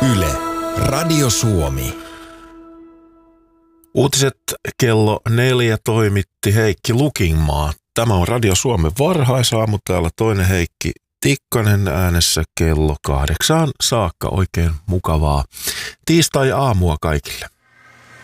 Yle, Radio Suomi. Uutiset kello 4 toimitti Heikki Lukingmaa. Tämä on Radio Suomen varhaisaamu. Täällä toinen Heikki Tikkanen äänessä kello 8 saakka. Oikein mukavaa tiistai-aamua kaikille.